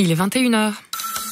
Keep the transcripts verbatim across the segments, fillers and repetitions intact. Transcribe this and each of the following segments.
Il est vingt et une heures.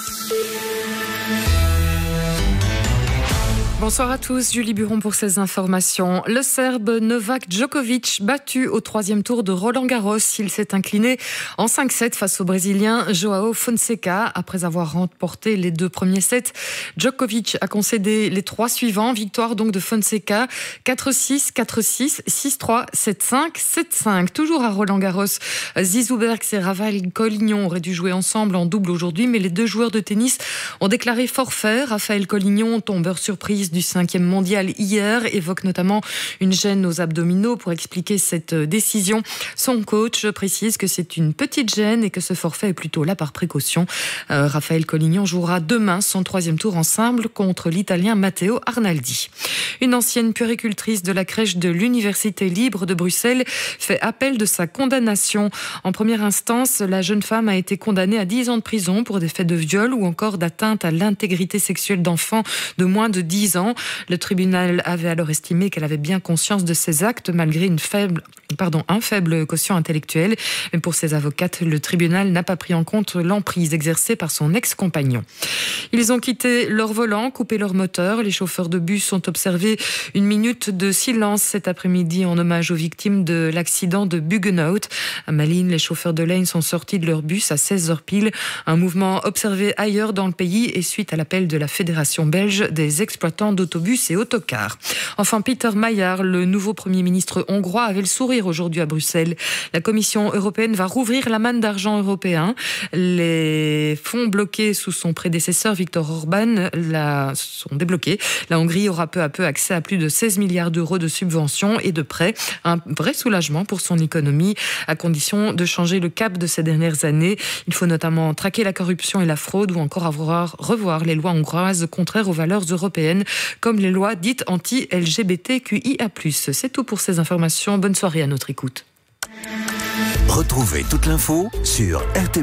Bonsoir à tous, Julie Buron pour ces informations. Le Serbe Novak Djokovic battu au troisième tour de Roland-Garros. Il s'est incliné en cinq sept face au Brésilien João Fonseca. Après avoir remporté les deux premiers sets, Djokovic a concédé les trois suivants. Victoire donc de Fonseca, quatre six, quatre six, six trois, sept cinq, sept cinq. Toujours à Roland-Garros, Zizou Bergs et Raphaël Collignon auraient dû jouer ensemble en double aujourd'hui, mais les deux joueurs de tennis ont déclaré forfait. Raphaël Collignon, tombeur surprise du cinquième mondial hier, évoque notamment une gêne aux abdominaux. Pour expliquer cette décision, son coach précise que c'est une petite gêne et que ce forfait est plutôt là par précaution. Euh, Raphaël Collignon jouera demain son troisième tour en simple contre l'Italien Matteo Arnaldi. Une ancienne puéricultrice de la crèche de l'Université libre de Bruxelles fait appel de sa condamnation. En première instance, la jeune femme a été condamnée à dix ans de prison pour des faits de viol ou encore d'atteinte à l'intégrité sexuelle d'enfants de moins de dix ans. Le tribunal avait alors estimé qu'elle avait bien conscience de ses actes malgré une faible, pardon, un faible quotient intellectuel. Mais pour ses avocates, le tribunal n'a pas pris en compte l'emprise exercée par son ex-compagnon. Ils ont quitté leur volant, coupé leur moteur. Les chauffeurs de bus ont observé une minute de silence cet après-midi en hommage aux victimes de l'accident de Buggenhout. À Malines, les chauffeurs de Lane sont sortis de leur bus à seize heures pile. Un mouvement observé ailleurs dans le pays et suite à l'appel de la Fédération belge des exploitants d'autobus et autocars. Enfin, Peter Maillard, le nouveau Premier ministre hongrois, avait le sourire aujourd'hui à Bruxelles. La Commission européenne va rouvrir la manne d'argent européen. Les fonds bloqués sous son prédécesseur Viktor Orban la, sont débloqués. La Hongrie aura peu à peu accès à plus de seize milliards d'euros de subventions et de prêts. Un vrai soulagement pour son économie, à condition de changer le cap de ces dernières années. Il faut notamment traquer la corruption et la fraude ou encore avoir, revoir les lois hongroises contraires aux valeurs européennes, comme les lois dites anti-L G B T Q I A plus. C'est tout pour ces informations. Bonne soirée à notre écoute. Retrouvez toute l'info sur R T.